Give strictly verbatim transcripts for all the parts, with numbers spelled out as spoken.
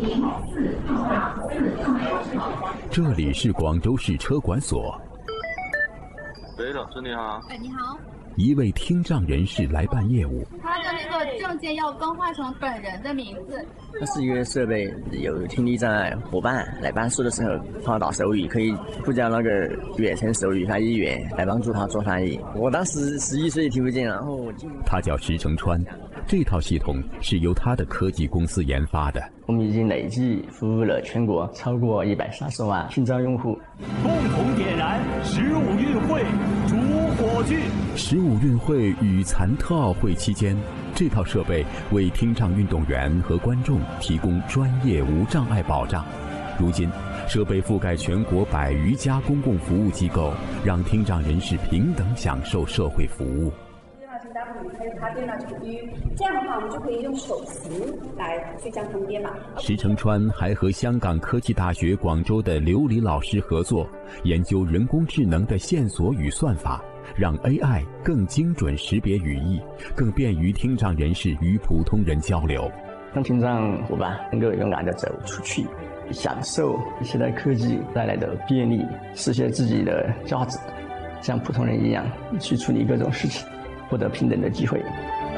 这里是广州市车管所。 喂，老师你好。 哎，你好。 一位听障人士来办业务， 他的那个证件要更换成本人的名字。 它是一个设备，有听力障碍伙伴来办事的时候碰到手语，可以呼叫那个远程手语翻译员来帮助他做翻译。我当时十一岁听不见，然后我进他叫石成川，这套系统是由他的科技公司研发的。 我们已经累计服务了全国超过一百三十万听障用户。 共同点燃十五运会主火炬。 十五运会与残特奥会期间，这套设备为听障运动员和观众提供专业无障碍保障。如今，设备覆盖全国百余家公共服务机构，让听障人士平等享受社会服务。 还有他电脑场域，这样的话我们就可以用手型来去将它们编码。 石成川还和香港科技大学广州的刘黎老师合作，研究人工智能的线索与算法，让 A I 更精准识别语义，更便于听障人士与普通人交流， 让听障伙伴能够勇敢地走出去，享受现代科技带来的便利，实现自己的价值，像普通人一样去处理各种事情，获得平等的机会。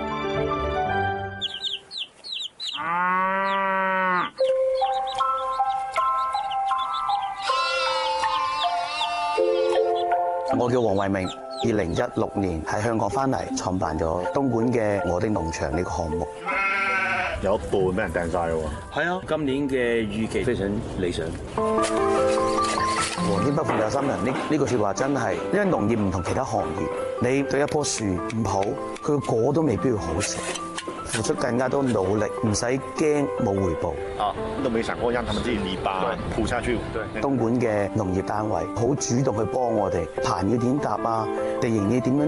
我叫黃慧明，二零一六年喺香港翻嚟，創辦咗東莞嘅我的農場呢個項目。 有一半俾人掟晒喎。 係啊，今年嘅預期非常理想。黃天不負有心人，呢呢句説話真係，因為農業唔同其他行業，你對一棵樹唔好，佢個果都未必會好食。付出更加多努力，唔使驚冇回報。 啊，都沒想過讓他們自己泥巴鋪下去。對， 東莞嘅農業單位好主動去幫我哋，棚要點搭啊，地形要點樣